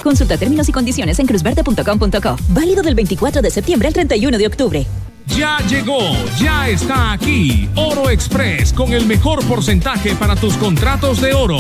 Consulta términos y condiciones en cruzverde.com.co. Válido del 24 de septiembre al 31 de octubre. Ya llegó, ya está aquí. Oro Express con el mejor porcentaje para tus contratos de oro.